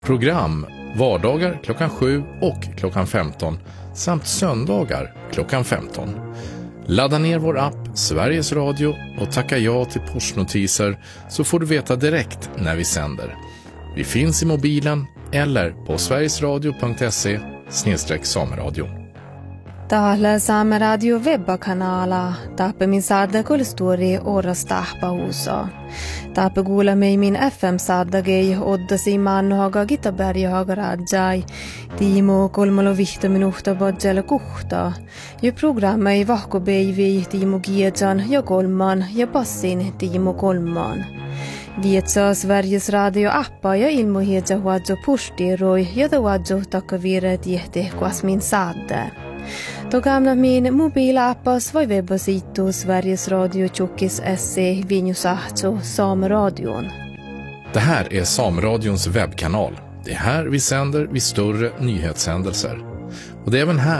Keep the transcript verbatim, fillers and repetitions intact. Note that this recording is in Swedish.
Program vardagar klockan sju och klockan femton samt söndagar klockan femton. Ladda ner vår app Sveriges Radio och tacka ja till pushnotiser så får du veta direkt när vi sänder. Vi finns i mobilen eller på sverigesradio punkt se snedstreck sameradio. Täällä Saameradio webbakanala taappamin saada kulstori oras tahpahuuso. Taappa kuulemme min F M-saadagei oddasi mannohaga Gitaberjahaga rajai. Tiimo kolmalo vihta minuhta bodjala kuhta. Ja programma ei vahkobeivi Tiimo Giedjan ja kolman ja passin Tiimo kolman. Vietsa Sveriges Radio-appa ja ilmohiedja huadjo pushtiroi ja tawadjo takavire tiehte kuasmin saadde. Då gamla min mobilappas var webbasitu Sveriges Radio Tjockis se Vinjusahto Sameradion. Det här är Sameradions webbkanal. Det är här vi sänder vid större nyhetshändelser. Och det är även här